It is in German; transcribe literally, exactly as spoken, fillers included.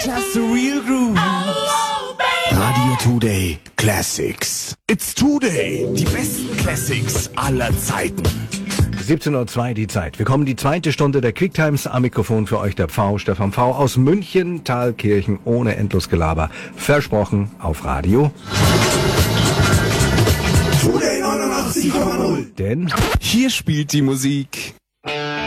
Just the real grooves. Radio Today Classics. It's Today. Die besten Classics aller Zeiten. siebzehn Uhr zwei die Zeit. Wir kommen die zweite Stunde der Quicktimes. Am Mikrofon für euch der Pfau, Stefan Pfau aus München, Thalkirchen, ohne Endlosgelaber. Versprochen auf Radio. Today neunundachtzig Komma null. Denn hier spielt die Musik.